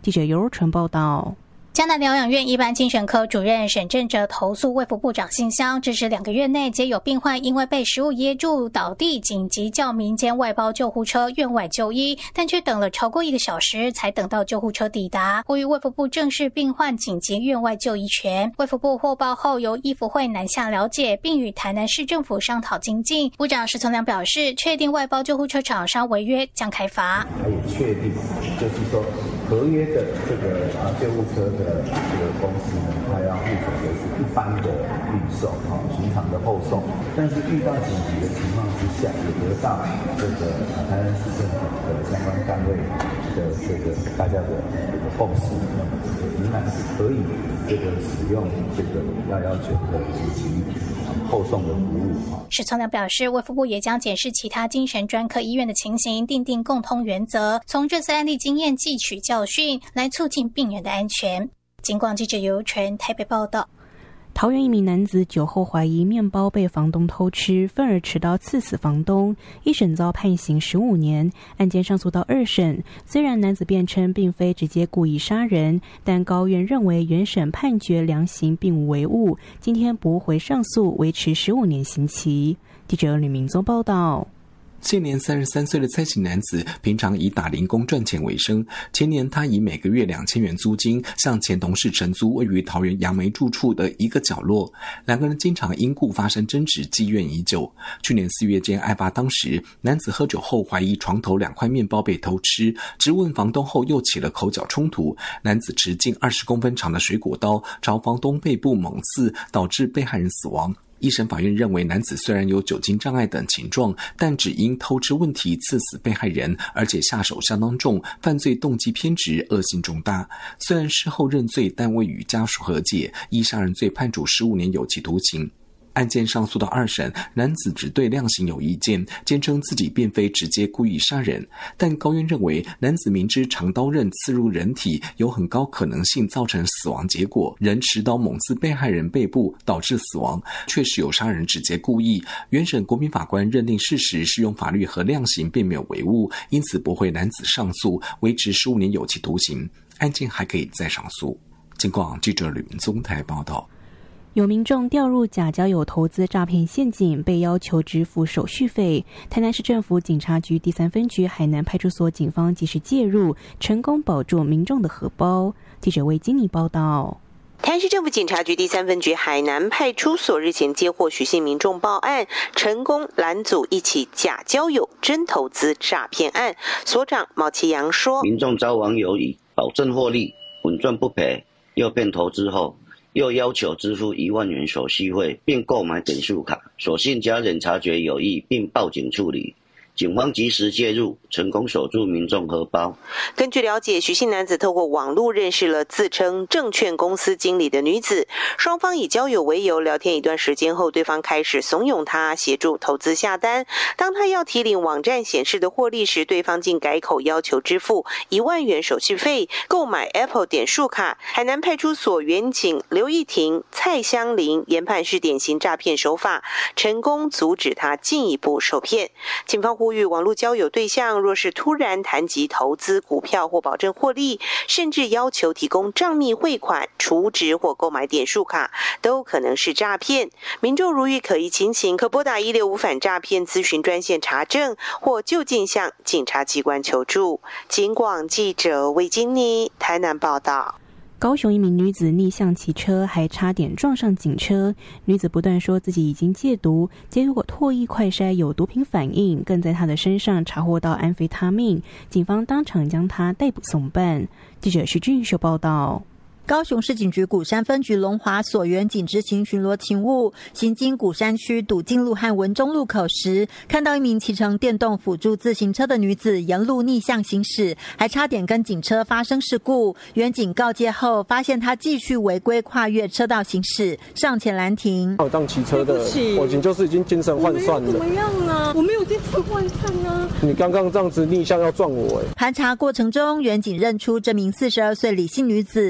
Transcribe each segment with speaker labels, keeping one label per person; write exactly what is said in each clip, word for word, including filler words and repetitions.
Speaker 1: 记者尤纯报道。
Speaker 2: 嘉南疗养院一般精神科主任沈正哲投诉卫福部长信箱，指使两个月内皆有病患因为被食物噎住倒地，紧急叫民间外包救护车院外就医，但却等了超过一个小时才等到救护车抵达，呼吁卫福部正视病患紧急院外就医权。卫福部获报后，由医福会南下了解，并与台南市政府商讨精进。部长石从良表示，确定外包救护车厂商违约将开罚。
Speaker 3: 他也确定，就是说合约的这个啊救护车的这个公司呢，它要负责的是一般的运送，哈，平常的后送。但是遇到紧急的情况之下，也得到这个台南市政府的相关单位的这个大家的这个共识，仍然是可以这个使用这个要要求的紧急后送的服务。
Speaker 2: 史从良表示，卫福部也将检视其他精神专科医院的情形，订定共通原则，从这次案例经验汲取教训，来促进病人的安全。警广记者尤纯台北报道。
Speaker 1: 桃园一名男子酒后怀疑面包被房东偷吃，愤而持刀刺死房东，一审遭判刑十五年。案件上诉到二审，虽然男子辩称并非直接故意杀人，但高院认为原审判决量刑并无违误，今天驳回上诉，维持十五年刑期。记者吕明宗报道。
Speaker 4: 现年三十三岁的蔡姓男子，平常以打零工赚钱为生。前年，他以每个月两千元租金向前同事承租位于桃园杨梅住处的一个角落。两个人经常因故发生争执，积怨已久。去年四月间，案发当时，男子喝酒后怀疑床头两块面包被偷吃，质问房东后又起了口角冲突。男子持近二十公分长的水果刀朝房东背部猛刺，导致被害人死亡。一审法院认为，男子虽然有酒精障碍等情状，但只因偷吃问题刺死被害人，而且下手相当重，犯罪动机偏执，恶性重大。虽然事后认罪，但未与家属和解，依杀人罪判处十五年有期徒刑。案件上诉到二审，男子只对量刑有意见，坚称自己并非直接故意杀人，但高院认为男子明知长刀刃刺入人体有很高可能性造成死亡结果，仍持刀猛刺被害人背部导致死亡，确实有杀人直接故意。原审国民法官认定事实适用法律和量刑并没有违误，因此驳回男子上诉，维持十五年有期徒刑。案件还可以再上诉。警广记者吕明宗台报道。
Speaker 1: 有民众掉入假交友投资诈骗陷阱，被要求支付手续费。台南市政府警察局第三分局海南派出所警方及时介入，成功保住民众的荷包。记者魏金妮报道。
Speaker 5: 台南市政府警察局第三分局海南派出所日前接获许姓民众报案，成功拦阻一起假交友真投资诈骗案。所长毛其阳说，
Speaker 6: 民众遭网友以保证获利、稳赚不赔诱骗投资后，又要求支付一万元手续费，并购买点数卡。所幸家人察觉有异，并报警处理。警方及时介入，成功守住民众荷包。
Speaker 5: 根据了解，许姓男子透过网络认识了自称证券公司经理的女子，双方以交友为由聊天一段时间后，对方开始怂恿他协助投资下单。当他要提领网站显示的获利时，对方竟改口要求支付一万元手续费，购买 Apple 点数卡。海南派出所员警刘义婷、蔡香玲研判是典型诈骗手法，成功阻止他进一步受骗。警方呼吁网络交友对象若是突然谈及投资股票或保证获利，甚至要求提供账密汇款、储值或购买点数卡，都可能是诈骗。民众如遇可疑情形，可拨打一六五反诈骗咨询专线查证，或就近向警察机关求助。警广记者魏金妮台南报道。
Speaker 1: 高雄一名女子逆向骑车，还差点撞上警车。女子不断说自己已经戒毒，结果唾液快筛有毒品反应，更在她的身上查获到安非他命。警方当场将她逮捕送办。记者徐俊秀报道。
Speaker 7: 高雄市警局鼓山分局龙华所员警执行巡逻勤务，行经鼓山区笃进路和文中路口时，看到一名骑乘电动辅助自行车的女子沿路逆向行驶，还差点跟警车发生事故。员警告诫后，发现她继续违规跨越车道行驶，上前拦停。
Speaker 8: 我当骑车的，我已经就是已经精神涣散了。
Speaker 9: 怎么样啊？我没有精神涣散啊！
Speaker 8: 你刚刚这样子逆向要撞我哎！
Speaker 7: 盘查过程中，员警认出这名四十二岁李姓女子，今年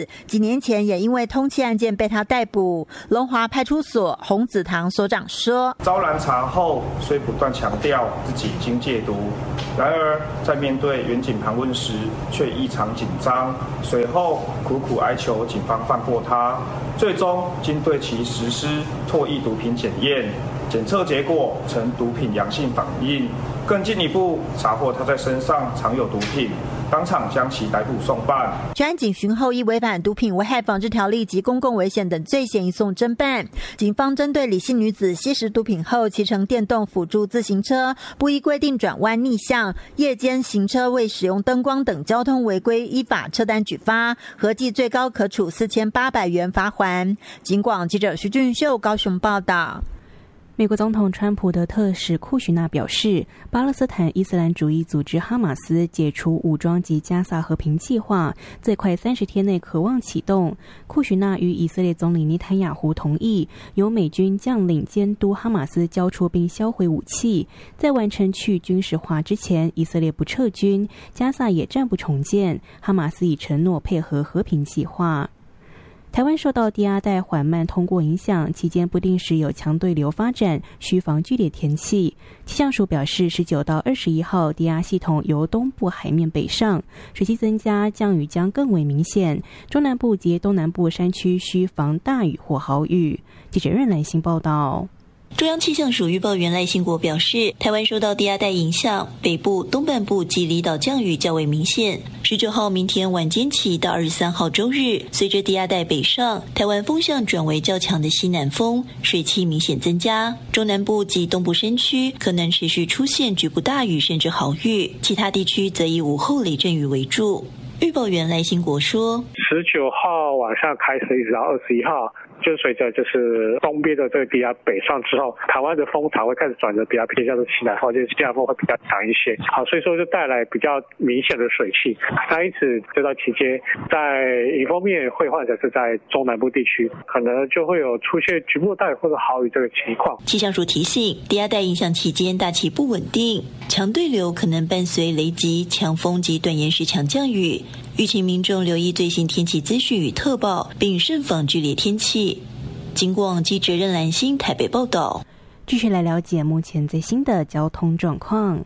Speaker 7: 年前也因为通缉案件被他逮捕。龙华派出所洪子堂所长说，
Speaker 10: 遭拦查后虽不断强调自己已经戒毒，然而在面对远警盘问时却异常紧张，随后苦苦哀求警方放过他，最终经对其实施唾液毒品检验，检测结果呈毒品阳性反应，更进一步查获他在身上藏有毒品，当场将其逮捕送办。
Speaker 7: 全案警巡后，依违反毒品危害防治条例及公共危险等罪嫌移送侦办。警方针对李姓女子吸食毒品后骑乘电动辅助自行车，不依规定转弯逆向，夜间行车未使用灯光等交通违规，依法车单举发，合计最高可处四千八百元罚锾。警广记者徐俊秀高雄报道。
Speaker 1: 美国总统川普的特使库许纳表示，巴勒斯坦伊斯兰主义组织哈马斯解除武装及加萨和平计划，最快三十天内可望启动。库许纳与以色列总理内塔尼亚胡同意，由美军将领监督哈马斯交出并销毁武器，在完成去军事化之前，以色列不撤军，加萨也暂不重建。哈马斯已承诺配合和平计划。台湾受到低压带缓慢通过影响，期间不定时有强对流发展，需防剧烈天气。气象署表示，十九到二十一号低压系统由东部海面北上，水汽增加，降雨将更为明显。中南部及东南部山区需防大雨或豪雨。记者任兰心报道。
Speaker 11: 中央气象署预报员赖信国表示，台湾受到低压带影响，北部、东半部及离岛降雨较为明显。十九号明天晚间起到二十三号周日，随着低压带北上，台湾风向转为较强的西南风，水汽明显增加。中南部及东部山区可能持续出现局部大雨甚至豪雨，其他地区则以午后雷阵雨为主。预报员赖兴国说，
Speaker 12: 十九号晚上开始一直到二十一号，就随着就是东边的这个低压北上之后，台湾的风场会开始转的比较偏向的西南风，就是西南风会比较强一些。好，所以说就带来比较明显的水汽。那因此这段期间，在迎风面会或者是在中南部地区，可能就会有出现局部大雨或者豪雨这个情况。
Speaker 11: 气象署提醒，低压带影响期间大气不稳定，强对流可能伴随雷击、强风及短延时强降雨。预请民众留意最新天气资讯与特报，并慎防剧烈天气。经广记者任兰心台北报道。
Speaker 1: 继续来了解目前最新的交通状况。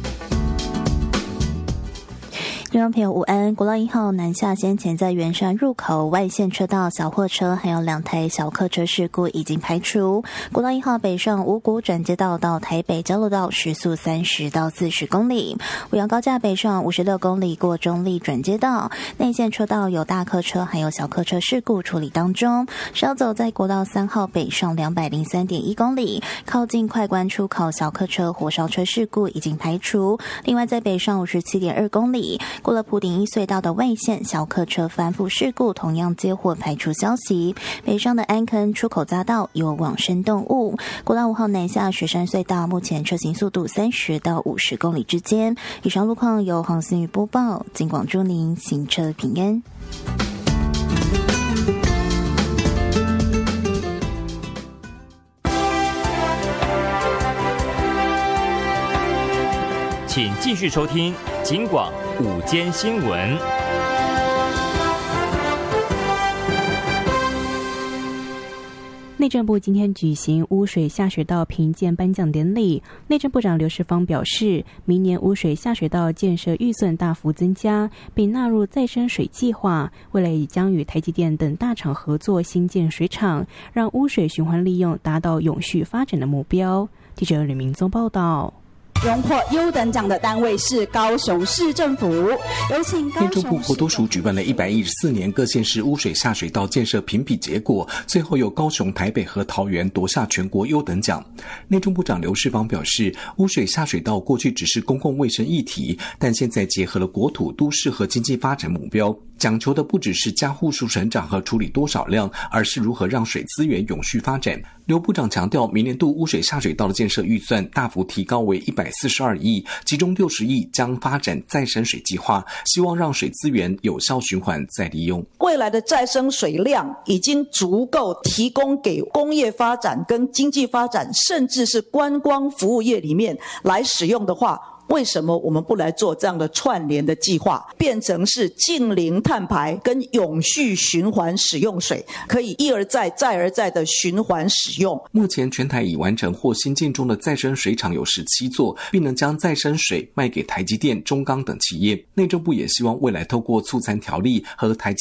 Speaker 13: 听众朋友午安，国道一号南下先前在圆山入口外线车道小货车还有两台小客车事故已经排除。国道一号北上五股转接道到台北交流道时速三十到四十公里，五羊高架北上五十六公里过中立转接道，内线车道有大客车还有小客车事故处理当中。稍走在国道三号北上两百零三点一公里，靠近快关出口小客车火烧车事故已经排除。另外在北上五十七点二公里。过了埔顶一隧道的外线小客车翻覆事故同样接获排除消息。北上的安坑出口匝道有往生动物。国道五号南下雪山隧道目前车行速度三十到五十公里之间。以上路况由黄思雨播报，警广祝您行车平安。
Speaker 14: 请继续收听警广午间新闻。
Speaker 1: 内政部今天举行污水下水道评鉴颁奖典礼，内政部长刘世芳表示，明年污水下水道建设预算大幅增加，并纳入再生水计划，未来也将与台积电等大厂合作新建水厂，让污水循环利用达到永续发展的目标。记者吕明宗报道。
Speaker 15: 荣获优等奖的单位是高雄市政府，有请高雄市政府。
Speaker 4: 内政部国土署举办了一百一十四年各县市污水下水道建设评比结果，最后由高雄、台北和桃园夺下全国优等奖。内政部长刘世芳表示，污水下水道过去只是公共卫生议题，但现在结合了国土、都市和经济发展目标，讲求的不只是家户数成长和处理多少量，而是如何让水资源永续发展。刘部长强调，明年度污水下水道的建设预算大幅提高为一百四十二亿，其中六十亿将发展再生水计划，希望让水资源有效循环再利用。
Speaker 16: 未来的再生水量已经足够提供给工业发展跟经济发展，甚至是观光服务业里面来使用的话， 为什么我们不来做这样的串联的计划，变成是净零碳排跟永续循环使用水，可以一而再再而再的循环使用。
Speaker 4: 目前全台已完成或新建中的再生水厂有十七座，并能将再生水卖给台积电、中钢等企业。内政部也希望未来透过促残条例和台积